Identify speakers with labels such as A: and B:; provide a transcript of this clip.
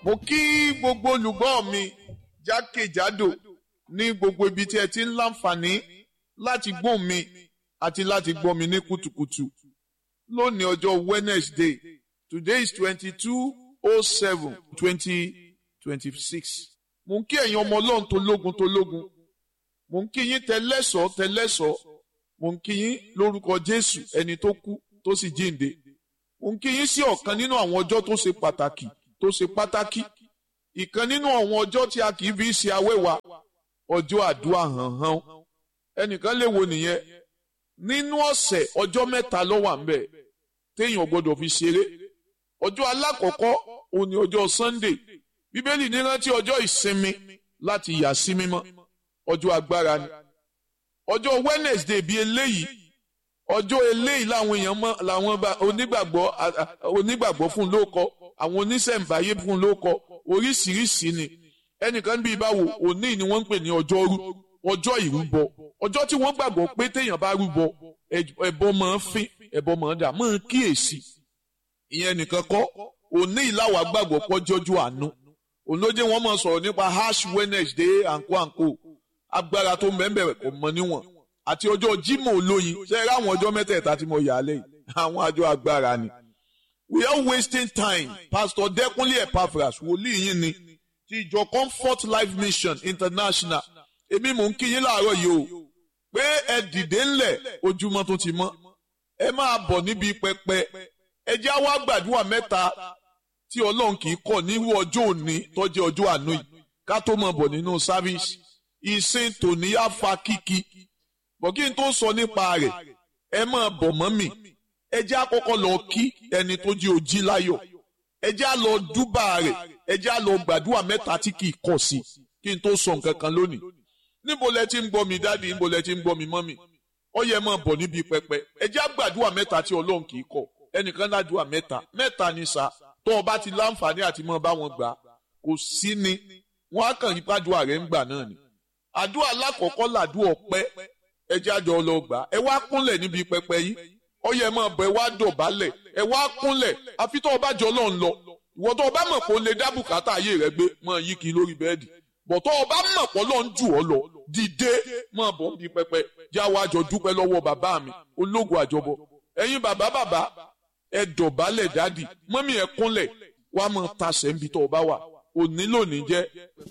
A: Mo kí gbogbo olùgbọ́ mi jákèjádò ní gbogbo ibi tí ẹ ti ń láǹfààní láti gbọ́ mi àti láti gbọ́ mi ní kùtùkùtù. Lónìí ọjọ́ Wednesday, today is 22/07/2026. Mo ń kí ẹ̀yin ọmọ Ọlọ́run tológun. Mo ń kí yín tẹlẹ́sọ̀. Mo ń kí yín lórúkọ Jésù ẹni tó kú tó sì jíǹde. Mo ń kí yín sí ọ̀kan nínú àwọn ọjọ́ tó ṣe pàtàkì. Ìkan nínú àwọn ọjọ́ tí a kì í fi ṣe awẹ́wà, ọjọ́ àdúrà hànhàn. Ẹnìkan lè wo nìyẹn. Nínú ọ̀sẹ̀ ọjọ́ mẹ́ta ló wà ńbẹ̀ téèyàn gbọ́dọ̀ fi ṣeré. Ọjọ́ alákọ̀ọ́kọ́ òní ọjọ́ Sunday. Bíbélì ní rántí ọjọ́ ìsinmi láti yà sí mímọ́. Ọjọ́ agbára ni. Ọjọ́ Wednesday bíi eléyìí. Ọjọ́ eléyìí làwọn èèyàn mọ̀ làwọn onígbàgbọ́ fún lóko, àwọn oníṣẹ̀ǹbáyé fún lóko, oríṣiríṣi ni. Ẹnìkan bíi báwo òní ni wọ́n ń pè ní ọjọ́rú, ọjọ́ ìrúbọ. Ọjọ́ tí wọ́n gbàgbọ́ pé téèyàn bá rúbọ ẹbọ máa ń fín, ẹbọ máa ń dà, máa ń kíyèsí. Ìyẹn nìkan kọ́, òní ìlàwà gbàgbọ́ pọ́ jọjú àánú. Òun ló jẹ́ wọ́n máa sọ̀rọ̀ nípa Ash Wednesday àǹkó. Agbára tó mẹ́mbẹ̀rẹ̀ kò mọ níwọ̀n. Àti ọjọ́ Jímọ̀ olóyin, ṣe é ráwọn ọjọ́ mẹ́tẹ̀ẹ̀ta tí mo yà á lẹ́yìn. Àwọn àjọ agbára ni. We are wasting time. Pastor Dẹ́kunlé Epaphras, wòlíì yín ni. Ti ìjọ Comfort Life Mission International. Èmi mò ń kí yín láàárọ̀ yìí o. Pé ẹ dìde ńlẹ̀ ojúmọ́ tó ti mọ́. Ẹ máa bọ̀ níbi pẹpẹ. Ẹ jẹ́ á wá gbàdúrà mẹ́ta tí Ọlọ́run kì í kọ̀ nírú ọjọ́ òní tó jẹ́ ọjọ́ àánú yìí. Ká tó mọ̀ bọ̀ nínú sáfíìsì. Ìsìn tòní á fa kíkí. Bọ̀ kí n tó sọ nípa rẹ̀, ẹ máa bọ̀ mọ́ mi. Ẹ jẹ́ á kọ́kọ́ lọ kí ẹni tó jí ojí láyọ̀. Ẹ jẹ́ á lọ dúbà rẹ̀. Ẹ jẹ́ á lọ gbàdúrà mẹ́ta tí kì í kọ̀ sí. Kí n tó sọ nǹkan kan lónìí. Níbo lẹ ti ń gbọ́ mi dáàdi, níbo lẹ ti ń gbọ́ mi mọ́mì? Ó yẹ máa bọ̀ níbi pẹpẹ. Ẹ jẹ́ á gbàdúrà mẹ́ta tí Ọlọ́run kì í kọ̀. Ẹnìkan ládùúà mẹ́ta ni sá. Tó o bá ti láǹfààní àti máa bá wọn gbà, kò sí ni. Wọ́n á kàn yí pàdúrà rẹ̀ ń gbà náà ni. Àdúrà alákọ̀ọ́kọ́ làdúrà ọpẹ́. Ẹ jẹ́ á jọ lọ gbà. Ẹ wá kúnlẹ̀ níbi pẹpẹ yìí. Ó yẹ máa bọ̀, ẹ wá dọ̀bálẹ̀. Ẹ wá kúnlẹ̀. Àfi tó o bá jọ lọ́n lọ. Ìwọ tó o bá mọ̀ pé o lè dá bùkátà ayé rẹ gbé, máa yí kiri lórí bẹ́ẹ̀dì. Bọ̀ tó o bá mọ̀ pé Ọlọ́run jù ọ́ lọ, dìde máa bọ̀ níbi pẹpẹ. Já wa jọ dúpẹ́ lọ́wọ́ bàbá mi, ológun àjọbọ. Ẹ̀yin bàbá, ẹ dọ̀bálẹ̀ dádì. Mọ́mì ẹ kúnlẹ̀. Wá máa tasẹ̀ níbi tó o bá wà. Òní lónìí jẹ́